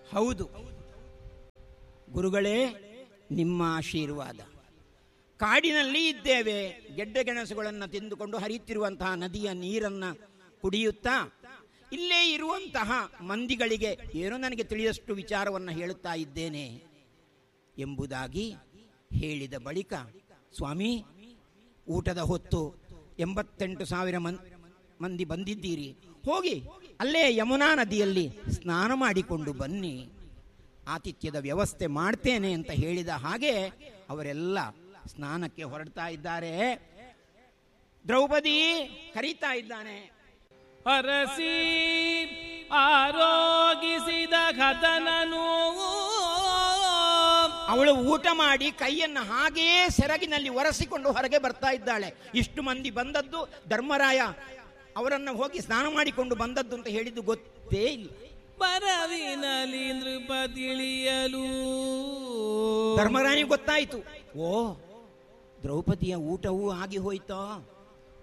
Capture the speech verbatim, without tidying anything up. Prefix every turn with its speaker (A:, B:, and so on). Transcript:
A: ಹೌದು ಗುರುಗಳೇ, ನಿಮ್ಮ ಆಶೀರ್ವಾದ. ಕಾಡಿನಲ್ಲಿ ಇದ್ದೇವೆ, ಗೆಡ್ಡೆ ಗೆಣಸುಗಳನ್ನು ತಿಂದುಕೊಂಡು ಹರಿಯುತ್ತಿರುವಂತಹ ನದಿಯ ನೀರನ್ನು ಕುಡಿಯುತ್ತಾ ಇಲ್ಲೇ ಇರುವಂತಹ ಮಂದಿಗಳಿಗೆ ಏನೋ ನನಗೆ ತಿಳಿದಷ್ಟು ವಿಚಾರವನ್ನು ಹೇಳುತ್ತಾ ಇದ್ದೇನೆ ಎಂಬುದಾಗಿ ಹೇಳಿದ ಬಳಿಕ, ಸ್ವಾಮಿ, ಊಟದ ಹೊತ್ತು ಎಂಬತ್ತೆಂಟು ಸಾವಿರ ಮಂದಿ ಬಂದಿದ್ದೀರಿ, ಹೋಗಿ ಅಲ್ಲೇ ಯಮುನಾ ನದಿಯಲ್ಲಿ ಸ್ನಾನ ಮಾಡಿಕೊಂಡು ಬನ್ನಿ, ಆತಿಥ್ಯದ ವ್ಯವಸ್ಥೆ ಮಾಡ್ತೇನೆ ಅಂತ ಹೇಳಿದ ಹಾಗೆ ಅವರೆಲ್ಲ ಸ್ನಾನಕ್ಕೆ ಹೊರಡ್ತಾ ಇದ್ದಾರೆ. ದ್ರೌಪದಿ ಕರೀತಾ ಇದ್ದಾನೆ.
B: ಹರಸಿ ಆರೋಗಿಸಿದ ಕದನನು,
A: ಅವಳು ಊಟ ಮಾಡಿ ಕೈಯನ್ನು ಹಾಗೆಯೇ ಸೆರಗಿನಲ್ಲಿ ಒರೆಸಿಕೊಂಡು ಹೊರಗೆ ಬರ್ತಾ ಇದ್ದಾಳೆ. ಇಷ್ಟು ಮಂದಿ ಬಂದದ್ದು, ಧರ್ಮರಾಯ ಅವರನ್ನು ಹೋಗಿ ಸ್ನಾನ ಮಾಡಿಕೊಂಡು ಬಂದದ್ದು ಅಂತ ಹೇಳಿದ್ದು ಗೊತ್ತೇ ಇಲ್ಲ.
B: ಪರವಿನಲಿ ನೃಪತಿಳಿಯಲು
A: ಧರ್ಮರಾಯ ಗೊತ್ತಾಯಿತು. ಓ, ದ್ರೌಪದಿಯ ಊಟವೂ ಆಗಿ ಹೋಯ್ತಾ?